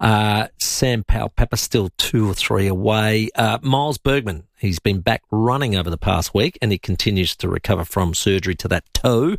Sam Powell-Pepper still 2 or 3 away. Miles Bergman, he's been back running over the past week and he continues to recover from surgery to that toe.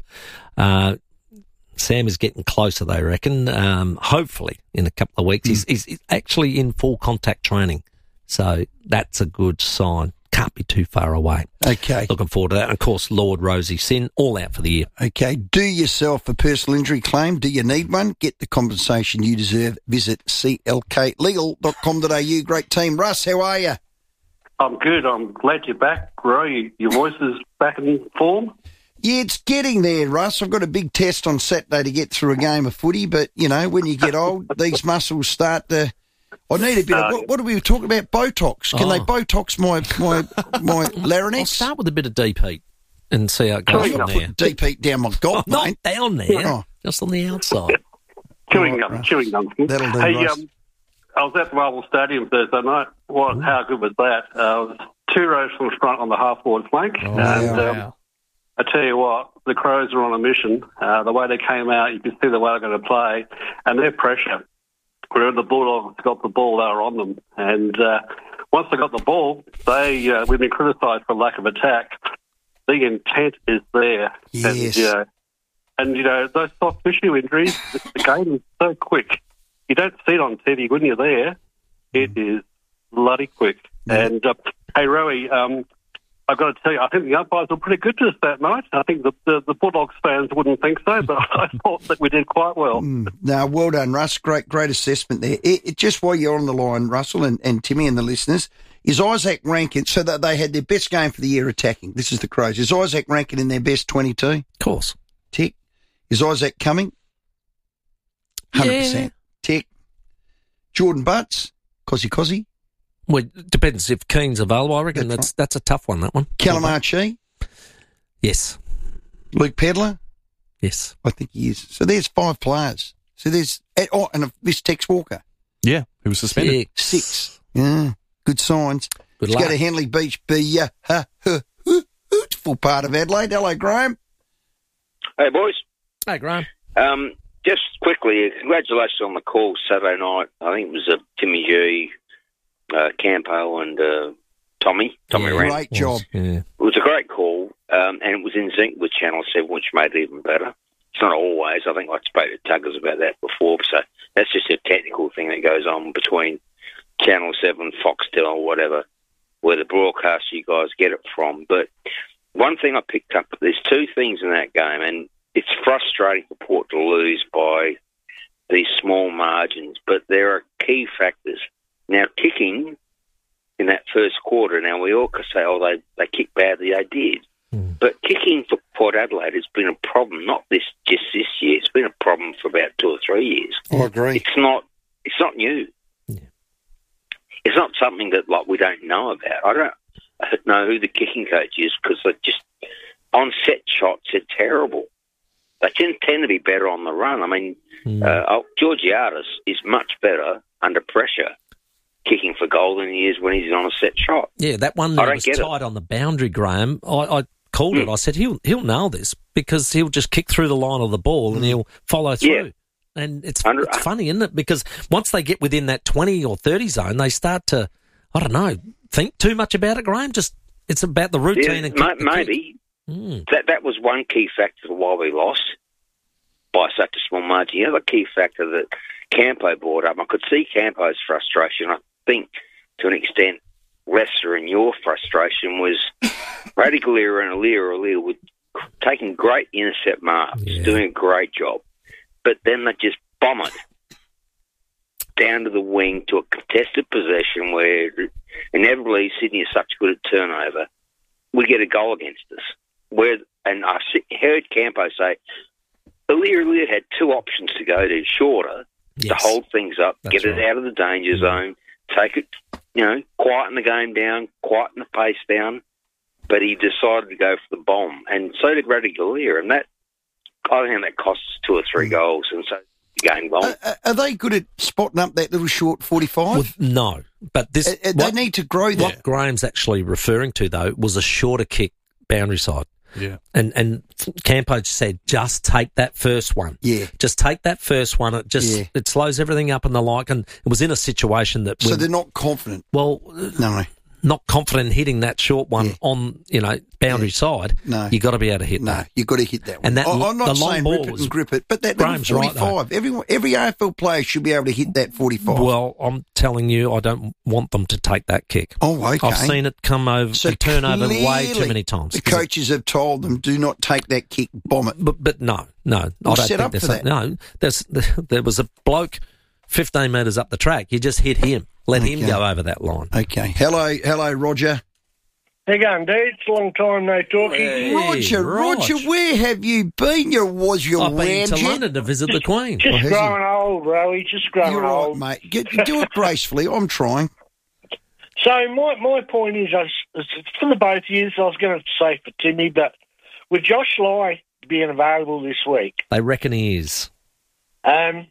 Sam is getting closer, they reckon. Hopefully in a couple of weeks. He's actually in full contact training. So that's a good sign. Can't be too far away. Okay. Looking forward to that. And of course, Lord Rosie Sin, all out for the year. Okay. Do yourself a personal injury claim. Do you need one? Get the compensation you deserve. Visit clklegal.com.au. Great team. Russ, how are you? I'm good. I'm glad you're back, Roy. Your voice is back in form. Yeah, it's getting there, Russ. I've got a big test on Saturday to get through a game of footy, but, you know, when you get old, these muscles start to... I need a bit of... What are we talking about? Botox. Can they Botox my larynx? I'll start with a bit of deep heat and see how it goes from there. Put deep heat down my gob, mate. Not down there, just on the outside. Chewing gum. That'll do, Hey, Russ. I was at the Marvel Stadium Thursday night. How good was that? I was 2 rows from the front on the half-forward flank. I tell you what, the Crows are on a mission. The way they came out, you could see the way they're going to play, and their pressure. Wherever the Bulldogs got the ball, they were on them. And once they got the ball, we've been criticised for lack of attack. The intent is there. Yes. And those soft tissue injuries, the game is so quick. You don't see it on TV. When you're there, it is bloody quick. And, hey, Rowie, I've got to tell you, I think the umpires were pretty good to us that night. I think the Bulldogs fans wouldn't think so, but I thought that we did quite well. No, well done, Russ. Great assessment there. Just while you're on the line, Russell and Timmy and the listeners, is Isaac Rankin, so that they had their best game for the year attacking. This is the Crows. Is Isaac Rankin in their best 22? Of course. Tick. Is Isaac coming? 100%. Yeah. Tick. Jordan Butts? Cozzy? Well, it depends if Keane's available. I reckon that's a tough one, that one. Callum Archie? Yes. Luke Pedler? Yes. I think he is. So there's 5 players. So there's... and this Tex Walker. Yeah, he was suspended. 6. Yeah, good signs. Good Let's luck. go to Henley Beach, beautiful part of Adelaide. Hello, Graham. Hey, boys. Hey, Graham. Just quickly, congratulations on the call Saturday night. I think it was Timmy G, Campo and Tommy Rand. Great job. Yeah. It was a great call, and it was in sync with Channel 7, which made it even better. It's not always. I think I spoke to Tuggers about that before, so that's just a technical thing that goes on between Channel 7, Foxtel, or whatever, where the broadcast you guys get it from. But one thing I picked up, there's 2 things in that game, and it's frustrating for Port to lose by these small margins, but there are key factors. Now, kicking in that first quarter, now we all could say, they kicked badly. They did. But kicking for Port Adelaide has been a problem, not just this year. It's been a problem for about 2 or 3 years. I agree. It's not new. Yeah. It's not something that we don't know about. I don't know who the kicking coach is because they're just on set shots. They're terrible. They tend to be better on the run. I mean, Georgiadis is much better under pressure kicking for goal than he is when he's on a set shot. Yeah, that one that was tight on the boundary, Graham. I called it. I said he'll nail this because he'll just kick through the line of the ball and he'll follow through. Yeah. And it's funny, isn't it? Because once they get within that 20 or 30 zone, they start to, I don't know, think too much about it, Graham. Just it's about the routine. Yeah, and maybe. That was one key factor for why we lost by such a small margin. The other key factor that Campo brought up, I could see Campo's frustration. I think to an extent lesser in your frustration was Brady Galera and Alir were taking great intercept marks, doing a great job, but then they just bomb it down to the wing to a contested possession where inevitably Sydney is such good at turnover, we get a goal against us. And I heard Campo say, Alir had 2 options to go to shorter to hold things up, get it out of the danger zone, take it, quieten the game down, quieten the pace down, but he decided to go for the bomb, and so did Brady Galera, and that, I think that cost us 2 or 3 goals, and so the game gone. Are they good at spotting up that little short 45? Well, no, but this they need to grow that. What Graham's actually referring to, though, was a shorter kick boundary side. Yeah. And Campo said, just take that first one. Yeah. Just take that first one. It slows everything up and the like. And it was in a situation that... So they're not confident? Well... No. Not confident in hitting that short one on, boundary side. No. You got to be able to hit that. No, you got to hit that one. And that, I'm not the saying long rip ball it and grip it, but that little 45. Right, every AFL player should be able to hit that 45. Well, I'm telling you, I don't want them to take that kick. Oh, okay. I've seen it come over, turn over way too many times. The coaches have told them, do not take that kick, bomb it. But no, I don't think there's that. No, there was a bloke 15 metres up the track. You just hit him. Let him go over that line. Okay. Hello, Roger. How you going, dude? It's a long time no talking. Hey, Roger, where have you been? I've been to London to visit the Queen. Just growing old, bro. He's just growing old. Mate. Do it gracefully. I'm trying. So my point is, for the both of you, I was going to say for Timmy, but with Josh Lai being available this week... They reckon he is. And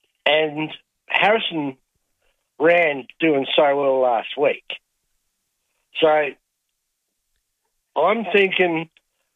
Harrison Rand doing so well last week. So... I'm thinking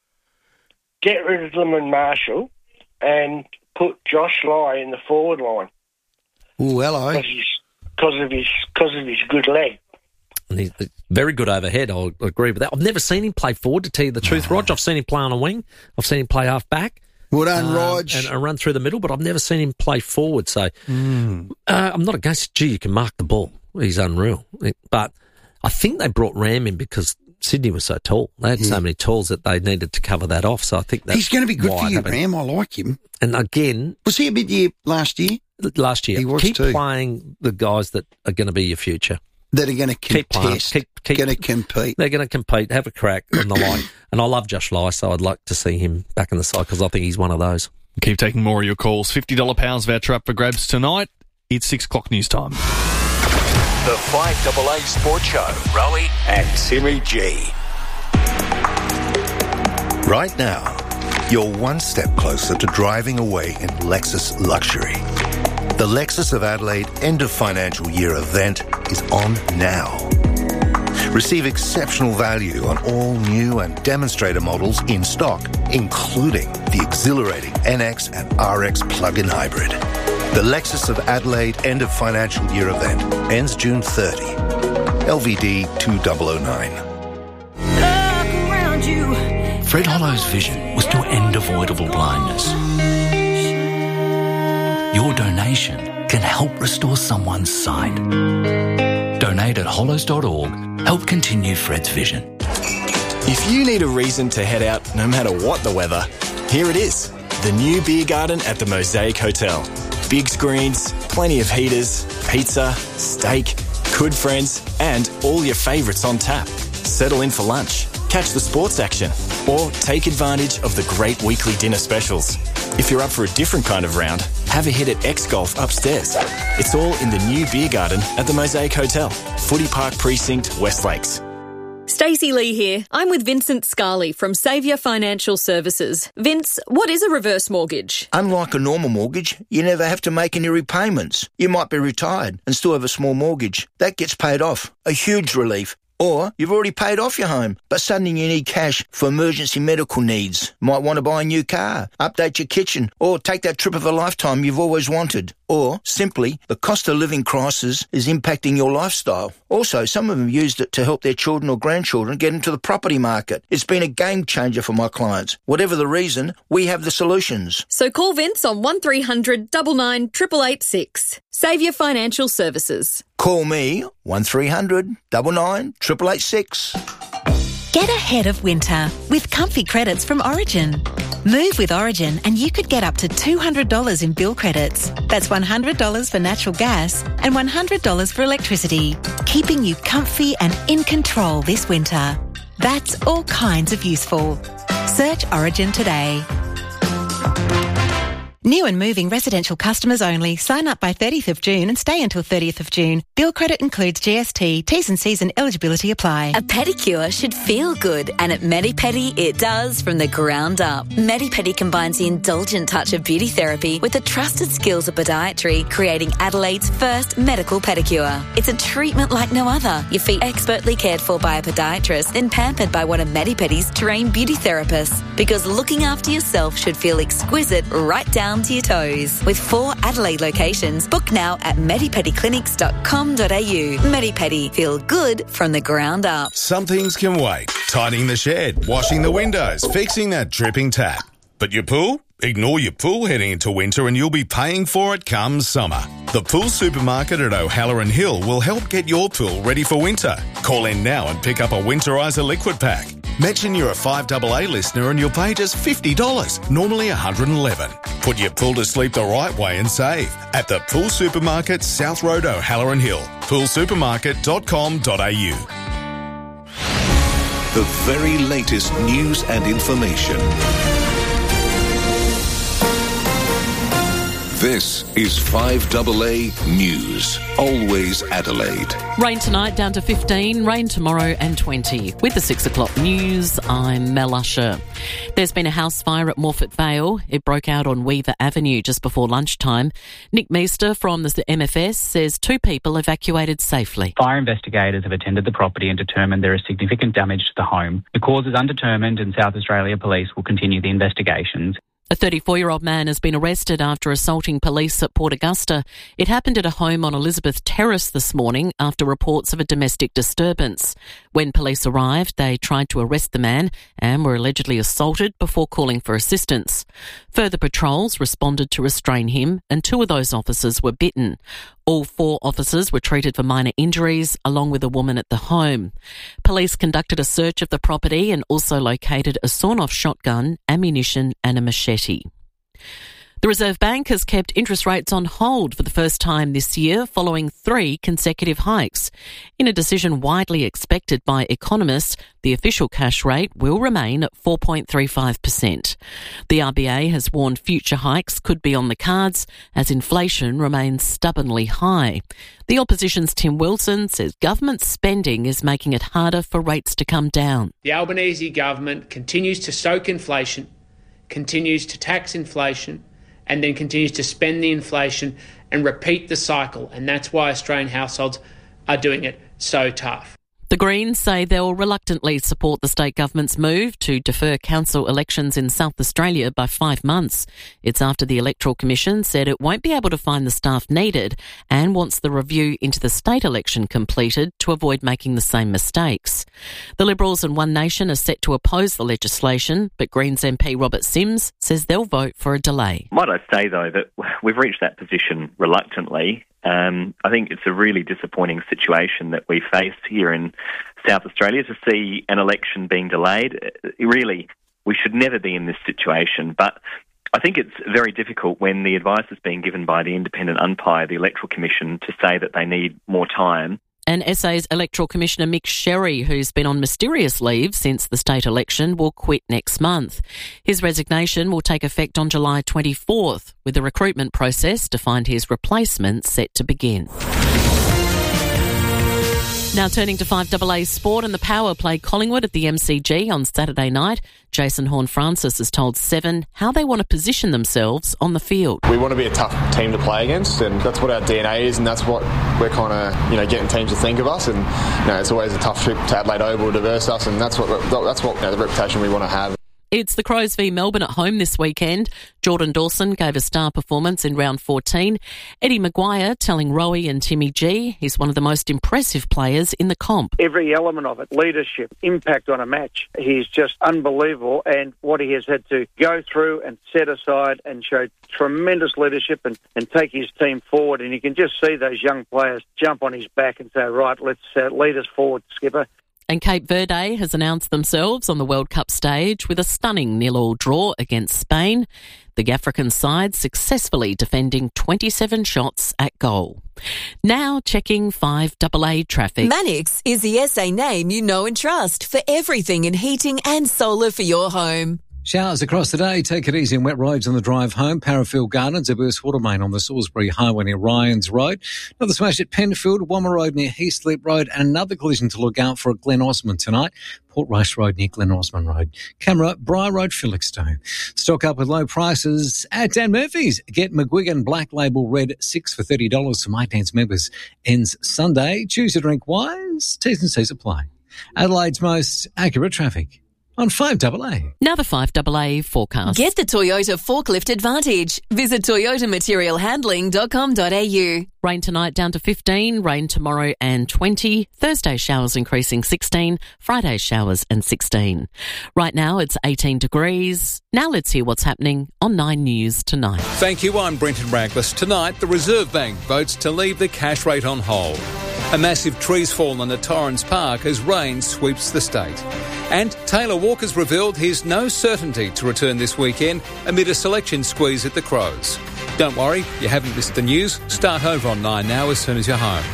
get rid of them and Marshall and put Josh Lai in the forward line. Oh, hello. Because of his good leg. And he's very good overhead, I'll agree with that. I've never seen him play forward, to tell you the truth, Rog. I've seen him play on a wing. I've seen him play half back. Well done, Rog. And run through the middle, but I've never seen him play forward. So I'm not against it. Gee, you can mark the ball. He's unreal. But I think they brought Ram in because Sydney was so tall. They had so many talls that they needed to cover that off. So I think that's he's going to be good why for you, it happened. Graham. I like him. And again, Was he a mid-year last year? last year, He was keep too. playing the guys that are going to be your future. That are going to Keep playing. contest, Keep going to compete. They're going to compete, have a crack and the like. And I love Josh Lye, so I'd like to see him back in the side because I think he's one of those. Keep taking more of your calls. $50 pounds voucher up for grabs tonight. It's 6 o'clock news time. The 5AA Sports Show. Rowie and Timmy G. Right now, you're one step closer to driving away in Lexus luxury. The Lexus of Adelaide end of financial year event is on now. Receive exceptional value on all new and demonstrator models in stock, including the exhilarating NX and RX plug-in hybrid. The Lexus of Adelaide end of financial year event ends June 30. LVD 2009. Fred Hollow's vision was to end avoidable blindness. Your donation can help restore someone's sight. Donate at hollows.org. Help continue Fred's vision. If you need a reason to head out no matter what the weather, here it is. The new beer garden at the Mosaic Hotel. Big screens, plenty of heaters, pizza, steak, good friends, and all your favourites on tap. Settle in for lunch, catch the sports action, or take advantage of the great weekly dinner specials. If you're up for a different kind of round, have a hit at X Golf upstairs. It's all in the new beer garden at the Mosaic Hotel, Footy Park Precinct, West Lakes. Stacey Lee here. I'm with Vincent Scarley from Saviour Financial Services. Vince, what is a reverse mortgage? Unlike a normal mortgage, you never have to make any repayments. You might be retired and still have a small mortgage. That gets paid off. A huge relief. Or you've already paid off your home, but suddenly you need cash for emergency medical needs. Might want to buy a new car, update your kitchen, or take that trip of a lifetime you've always wanted. Or, simply, the cost of living crisis is impacting your lifestyle. Also, some of them used it to help their children or grandchildren get into the property market. It's been a game changer for my clients. Whatever the reason, we have the solutions. So call Vince on 1300 99 888 Saviour Financial Services. Call me 1300 99 888. Get ahead of winter with comfy credits from Origin. Move with Origin and you could get up to $200 in bill credits. That's $100 for natural gas and $100 for electricity, keeping you comfy and in control this winter. That's all kinds of useful. Search Origin today. New and moving residential customers only. Sign up by 30th of June and stay until 30th of June. Bill credit includes GST, T's and C's and eligibility apply. A pedicure should feel good, and at Medipedi it does from the ground up. Medipedi combines the indulgent touch of beauty therapy with the trusted skills of podiatry, creating Adelaide's first medical pedicure. It's a treatment like no other. Your feet expertly cared for by a podiatrist, then pampered by one of Medipedi's trained beauty therapists. Because looking after yourself should feel exquisite right down to your toes. With 4 Adelaide locations, book now at medipediclinics.com.au. Medipedi, feel good from the ground up. Some things can wait. Tidying the shed, washing the windows, fixing that dripping tap. But your pool? Ignore your pool heading into winter and you'll be paying for it come summer. The Pool Supermarket at O'Halloran Hill will help get your pool ready for winter. Call in now and pick up a Winterizer liquid pack. Mention you're a 5AA listener and you'll pay just $50, normally $111. Put your pool to sleep the right way and save at the Pool Supermarket, South Road, O'Halloran Hill. poolsupermarket.com.au. The very latest news and information. This is 5AA News. Always Adelaide. Rain tonight down to 15, rain tomorrow and 20. With the 6 o'clock news, I'm Mel Usher. There's been a house fire at Morphett Vale. It broke out on Weaver Avenue just before lunchtime. Nick Meester from the MFS says 2 people evacuated safely. Fire investigators have attended the property and determined there is significant damage to the home. The cause is undetermined and South Australia Police will continue the investigations. A 34-year-old man has been arrested after assaulting police at Port Augusta. It happened at a home on Elizabeth Terrace this morning after reports of a domestic disturbance. When police arrived, they tried to arrest the man and were allegedly assaulted before calling for assistance. Further patrols responded to restrain him and 2 of those officers were bitten. All 4 officers were treated for minor injuries, along with a woman at the home. Police conducted a search of the property and also located a sawn-off shotgun, ammunition and a machete. The Reserve Bank has kept interest rates on hold for the first time this year following 3 consecutive hikes. In a decision widely expected by economists, the official cash rate will remain at 4.35%. The RBA has warned future hikes could be on the cards as inflation remains stubbornly high. The opposition's Tim Wilson says government spending is making it harder for rates to come down. The Albanese government continues to stoke inflation, continues to tax inflation, and then continues to spend the inflation and repeat the cycle. And that's why Australian households are doing it so tough. The Greens say they'll reluctantly support the state government's move to defer council elections in South Australia by 5 months. It's after the Electoral Commission said it won't be able to find the staff needed and wants the review into the state election completed to avoid making the same mistakes. The Liberals and One Nation are set to oppose the legislation, but Greens MP Robert Sims says they'll vote for a delay. Might I say, though, that we've reached that position reluctantly. I think it's a really disappointing situation that we face here in South Australia to see an election being delayed. Really, we should never be in this situation, but I think it's very difficult when the advice is being given by the independent umpire, the Electoral Commission, to say that they need more time. And SA's Electoral Commissioner Mick Sherry, who's been on mysterious leave since the state election, will quit next month. His resignation will take effect on July 24th, with the recruitment process to find his replacement set to begin. Now turning to 5AA Sport, and the Power play Collingwood at the MCG on Saturday night. Jason Horne-Francis has told Seven how they want to position themselves on the field. We want to be a tough team to play against, and that's what our DNA is, and that's what we're kind of getting teams to think of us. And it's always a tough trip to Adelaide Oval to verse us, and that's what the reputation we want to have. It's the Crows v Melbourne at home this weekend. Jordan Dawson gave a star performance in round 14. Eddie Maguire telling Rowie and Timmy G he's one of the most impressive players in the comp. Every element of it, leadership, impact on a match, he's just unbelievable, and what he has had to go through and set aside and show tremendous leadership and take his team forward, and you can just see those young players jump on his back and say, right, let's lead us forward, skipper. And Cape Verde has announced themselves on the World Cup stage with a stunning 0-0 draw against Spain. The African side successfully defending 27 shots at goal. Now checking 5AA traffic. Manix is the SA name you know and trust for everything in heating and solar for your home. Showers across the day. Take it easy on wet roads on the drive home. Parafield Gardens, a burst water main on the Salisbury Highway near Ryans Road. Another smash at Penfield, Wammer Road near Heathleap Road, and another collision to look out for at Glen Osmond tonight. Port Rush Road near Glen Osmond Road. Camera, Briar Road, Felixstowe. Stock up with low prices at Dan Murphy's. Get McGuigan Black Label Red 6 for $30 for My Dance members. Ends Sunday. Choose your drink wise. T's and C's apply. Adelaide's most accurate traffic on 5AA. Now the 5AA forecast. Get the Toyota Forklift Advantage. Visit toyotamaterialhandling.com.au. Rain tonight down to 15, rain tomorrow and 20. Thursday showers increasing 16, Friday showers and 16. Right now it's 18 degrees. Now let's hear what's happening on 9 News tonight. Thank you, I'm Brenton Raglis. Tonight the Reserve Bank votes to leave the cash rate on hold. A massive tree's fallen at Torrens Park as rain sweeps the state. And Taylor Walker's revealed he's no certainty to return this weekend amid a selection squeeze at the Crows. Don't worry, you haven't missed the news. Start over on 9 now as soon as you're home.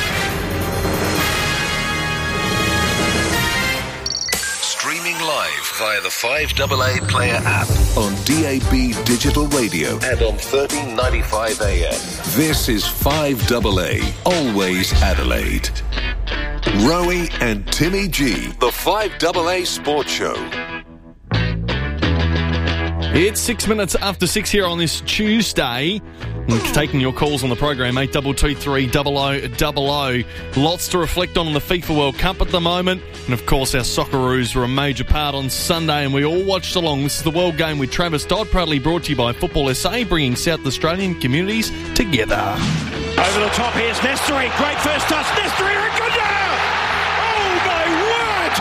Streaming live via the 5AA Player app on DAB Digital Radio and on 1395 AM. This is 5AA, always Adelaide. Rowie and Timmy G, the 5AA Sports Show. It's 6 minutes after 6 here on this Tuesday. Taking your calls on the program, 8223 0000. Lots to reflect on the FIFA World Cup at the moment. And of course, our Socceroos were a major part on Sunday and we all watched along. This is the World Game with Travis Dodd, proudly brought to you by Football SA, bringing South Australian communities together. Over the top, here's Nestory. Great first touch. Nestory, Ragunda! Oh, my word!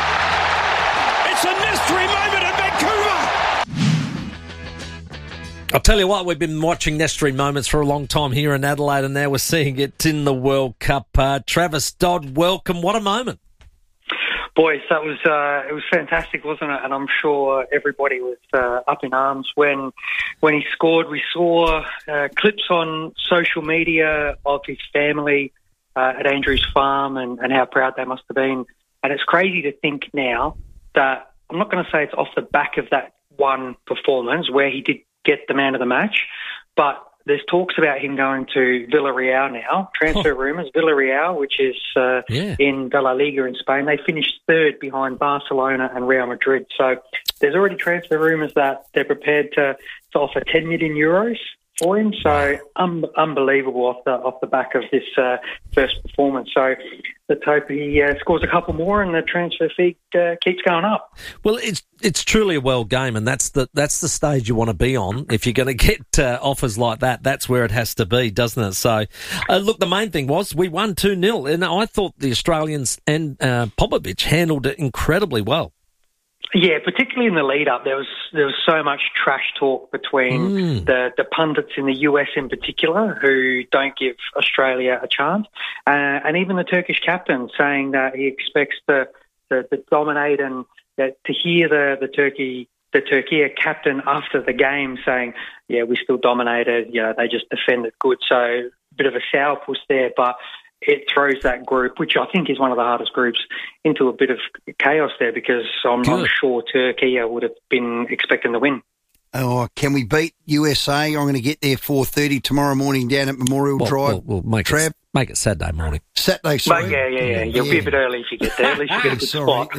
It's a Nestory moment at Vancouver! A I'll tell you what, we've been watching Nestory moments for a long time here in Adelaide, and now we're seeing it in the World Cup. Travis Dodd, welcome. What a moment. Boys, that was it was fantastic, wasn't it? And I'm sure everybody was up in arms when he scored. We saw clips on social media of his family at Andrews Farm and how proud they must have been. And it's crazy to think now that, I'm not going to say it's off the back of that one performance where he did get the man of the match, but there's talks about him going to Villarreal now. Transfer rumours, Villarreal, which is in the La Liga in Spain. They finished third behind Barcelona and Real Madrid. So there's already transfer rumours that they're prepared to offer 10 million euros for him. So unbelievable off the back of this first performance. So let's hope he scores a couple more and the transfer fee keeps going up. Well, it's truly a world game, and that's the stage you want to be on. If you're going to get offers like that, that's where it has to be, doesn't it? So, look, the main thing was we won 2-0, and I thought the Australians and Popovic handled it incredibly well. Yeah, particularly in the lead-up, there was so much trash talk between the pundits in the US in particular, who don't give Australia a chance, and even the Turkish captain saying that he expects to dominate, and to hear the Turkey captain after the game saying, "Yeah, we still dominated. They just defended good." So a bit of a sourpuss there, but it throws that group, which I think is one of the hardest groups, into a bit of chaos there, because I'm not sure Turkey would have been expecting to win. Oh, can we beat USA? I'm going to get there 4:30 tomorrow morning down at Memorial Drive. We'll make it Saturday morning. Saturday, sorry. Yeah. You'll be a bit early if you get there. At least you get a good spot.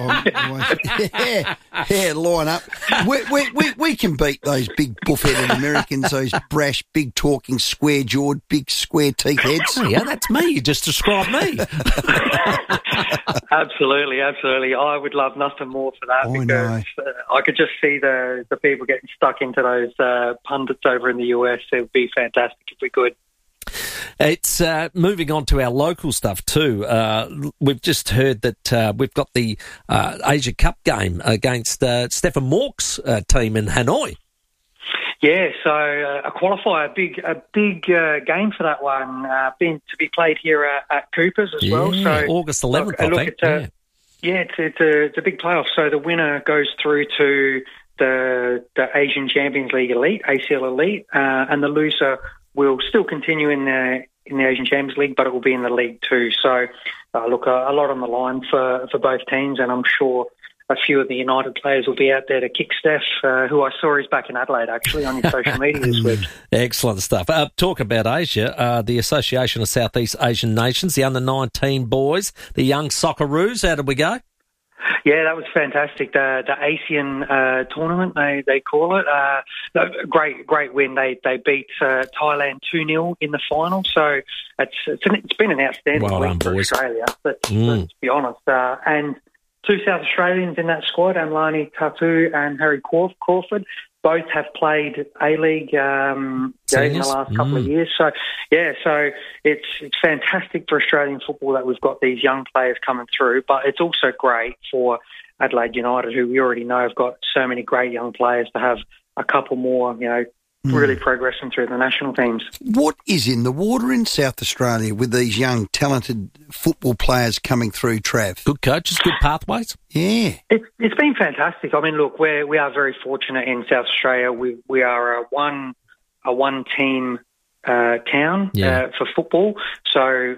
Line up. We can beat those big buff-headed Americans, those brash, big talking, square-jawed, big square teeth heads. Oh, yeah, that's me. You just described me. Absolutely. I would love nothing more for that, because I could just see the people getting stuck into those pundits over in the US. It would be fantastic if we could. It's moving on to our local stuff too. We've just heard that we've got the Asia Cup game against Stefan Mork's team in Hanoi. Yeah, so a qualifier, a big game for that one, to be played here at Coopers as well. So August 11th, I think. It's a big playoff. So the winner goes through to the Asian Champions League Elite, ACL Elite, and the loser will still continue in the Asian Champions League, but it will be in the League too. So, a lot on the line for both teams, and I'm sure a few of the United players will be out there to kick Steph, who I saw is back in Adelaide, actually, on his social media this week. Excellent stuff. Talk about Asia, the Association of Southeast Asian Nations, the under-19 boys, the young Socceroos. How did we go? Yeah, that was fantastic. The ASEAN tournament, they call it. Great win. They beat Thailand 2-0 in the final. So it's been an outstanding week for Australia. Let's be honest. And two South Australians in that squad, Amlani Tatu and Harry Crawford, both have played A-League in the last couple of years. So it's fantastic for Australian football that we've got these young players coming through, but it's also great for Adelaide United, who we already know have got so many great young players, to have a couple more, really progressing through the national teams. What is in the water in South Australia with these young, talented football players coming through, Trav? Good coaches, good pathways? Yeah. It's been fantastic. I mean, look, we are very fortunate in South Australia. We are a one-team town for football. So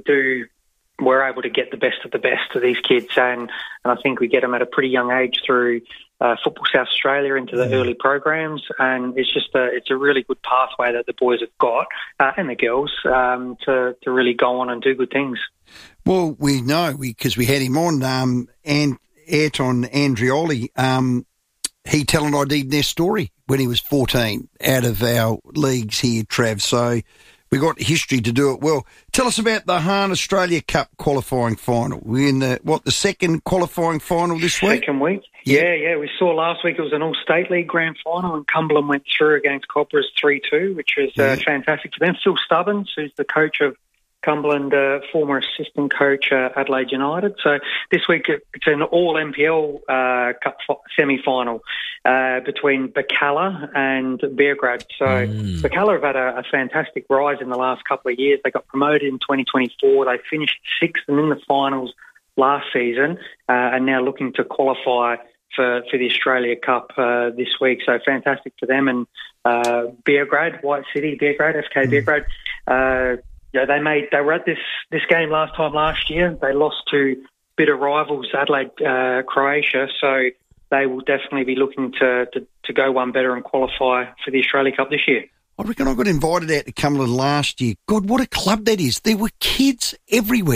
we're able to get the best of the best of these kids, and I think we get them at a pretty young age through Football South Australia into the early programs, and it's a really good pathway that the boys have got, and the girls, to really go on and do good things. Well, we know, because we had him on, and Ayrton Andrioli, he telling I did their story when he was 14 out of our leagues here, Trav, so we got history to do it well. Tell us about the Hahn Australia Cup qualifying final. We're in the second qualifying final this week? Second week. Yeah. We saw last week it was an All-State League grand final, and Cumberland went through against Cobras 3-2, which was fantastic for them. Phil Stubbins, who's the coach of Cumberland, former assistant coach at Adelaide United. So this week it's an all-NPL Cup semi-final between Bacalla and Beograd. So Bacalla have had a fantastic rise in the last couple of years. They got promoted in 2024. They finished sixth and in the finals last season and now looking to qualify for the Australia Cup this week. So fantastic for them. And Beograd, White City, Beograd, FK Beograd, they were at this game last year. They lost to bitter rivals Adelaide, Croatia. So they will definitely be looking to go one better and qualify for the Australia Cup this year. I reckon I got invited out to Cumberland last year. God, what a club that is. There were kids everywhere.